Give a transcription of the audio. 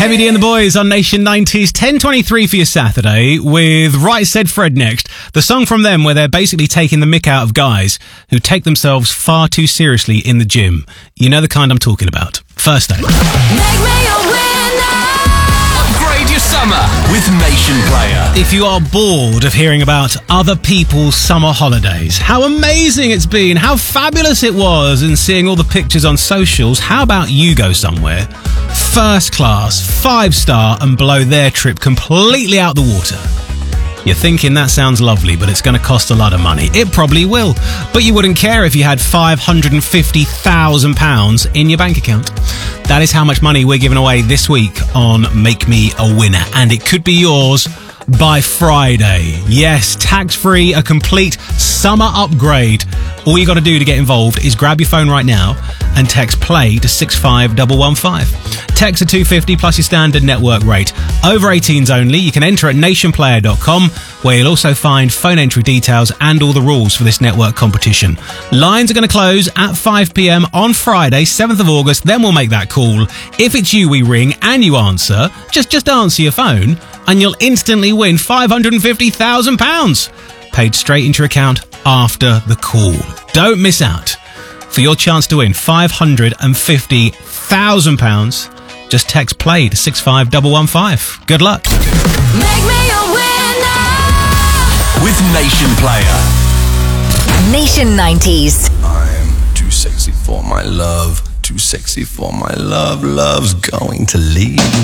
Heavy D and the Boys on Nation 90s, 10:23 for your Saturday, with Right Said Fred next. The song from them where they're basically taking the mick out of guys who take themselves far too seriously in the gym. You know the kind I'm talking about. First up. Upgrade your summer with Nation Player. If you are bored of hearing about other people's summer holidays, how amazing it's been, how fabulous it was, and seeing all the pictures on socials, how about you go somewhere first class, 5-star, and blow their trip completely out the water? You're thinking that sounds lovely, but it's going to cost a lot of money. It probably will, but you wouldn't care if you had £550,000 in your bank account. That is how much money we're giving away this week on Make Me a Winner, and it could be yours by Friday. Yes, tax-free, a complete summer upgrade. All you got to do to get involved is grab your phone right now and text PLAY to 65115. Text at 250 plus your standard network rate. Over 18s only. You can enter at nationplayer.com, where you'll also find phone entry details and all the rules for this network competition. Lines are going to close at 5 p.m. on Friday, 7th of August. Then we'll make that call. If it's you we ring and you answer, just answer your phone and you'll instantly win £550,000 paid straight into your account after the call. Don't miss out. For your chance to win £550,000, just text PLAY to 65115. Good luck. Make me a winner with Nation Player. Nation 90s. I'm too sexy for my love, too sexy for my love, love's going to leave.